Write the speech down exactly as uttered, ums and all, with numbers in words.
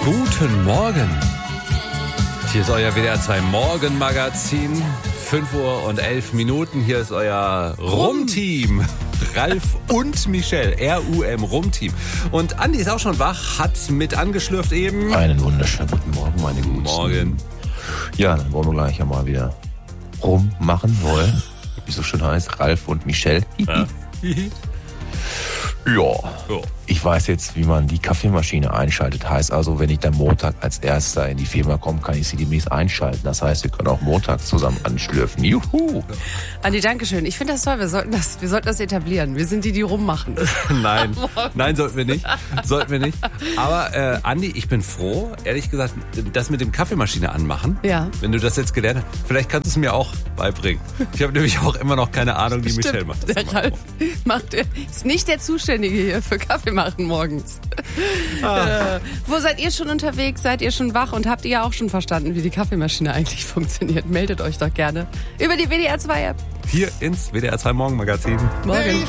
Guten Morgen. Hier ist euer W D R zwei Morgenmagazin. fünf Uhr und elf Minuten. Hier ist euer Rum-Team. Ralf und Michelle. R U M Rum-Team. Und Andi ist auch schon wach, hat mit angeschlürft eben. Einen wunderschönen guten Morgen, meine Guten. Morgen. Ja, dann wollen wir gleich ja mal wieder rummachen wollen. Wie so schön heißt, Ralf und Michelle. Ja. Ja, ich weiß jetzt, wie man die Kaffeemaschine einschaltet. Heißt also, wenn ich dann Montag als Erster in die Firma komme, kann ich sie demnächst einschalten. Das heißt, wir können auch Montag zusammen anschlürfen. Juhu! Andi, Dankeschön. Ich finde das toll. Wir sollten das, wir sollten das etablieren. Wir sind die, die rummachen. Nein, nein, sollten wir nicht. Sollten wir nicht. Aber äh, Andi, ich bin froh, ehrlich gesagt, das mit dem Kaffeemaschine anmachen. Ja. Wenn du das jetzt gelernt hast, vielleicht kannst du es mir auch beibringen. Ich habe nämlich auch immer noch keine Ahnung, wie Michelle macht das. Der Ralf macht, ist nicht der Zuständige hier für Kaffee machen morgens. Ah. Äh, wo seid ihr schon unterwegs? Seid ihr schon wach? Und habt ihr auch schon verstanden, wie die Kaffeemaschine eigentlich funktioniert? Meldet euch doch gerne über die W D R zwei App. Hier ins W D R zwei Morgenmagazin. Morgen.